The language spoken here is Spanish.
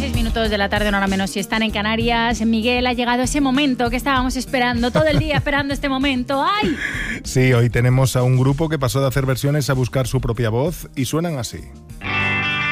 6 de la tarde, una hora menos si están en Canarias. Miguel, ha llegado ese momento que estábamos esperando todo el día, esperando este momento. ¡Ay! Sí, hoy tenemos a un grupo que pasó de hacer versiones a buscar su propia voz y suenan así.